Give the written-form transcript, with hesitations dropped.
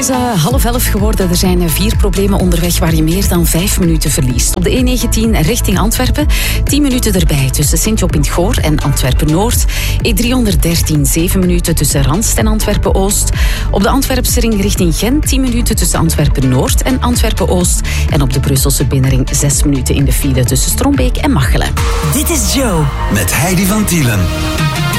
is 10:30 geworden. Er zijn 4 problemen onderweg waar je meer dan 5 minuten verliest. Op de E19 richting Antwerpen, 10 minuten erbij tussen Sint-Job in het Goor en Antwerpen-Noord. E313, 7 minuten tussen Randst en Antwerpen-Oost. Op de Antwerpse ring richting Gent, 10 minuten tussen Antwerpen-Noord en Antwerpen-Oost. En op de Brusselse binnenring 6 minuten in de file tussen Strombeek en Machelen. Dit is Joe. Met Heidi van Tielen.